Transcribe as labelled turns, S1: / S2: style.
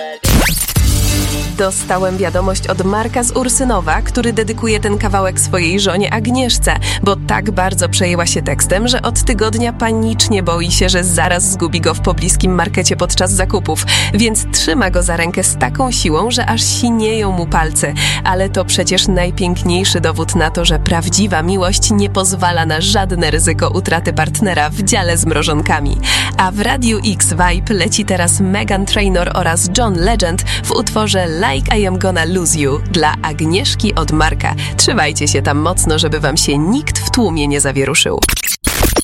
S1: Dostałem wiadomość od Marka z Ursynowa, który dedykuje ten kawałek swojej żonie Agnieszce, bo tak bardzo przejęła się tekstem, że od tygodnia panicznie boi się, że zaraz zgubi go w pobliskim markecie podczas zakupów, więc trzyma go za rękę z taką siłą, że aż sinieją mu palce. Ale to przecież najpiękniejszy dowód na to, że prawdziwa miłość nie pozwala na żadne ryzyko utraty partnera w dziale z mrożonkami. A w Radiu X Vibe leci teraz Meghan Trainor oraz John Legend w utworze Like I Am Gonna Lose You dla Agnieszki od Marka. Trzymajcie się tam mocno, żeby wam się nikt w tłumie nie zawieruszył.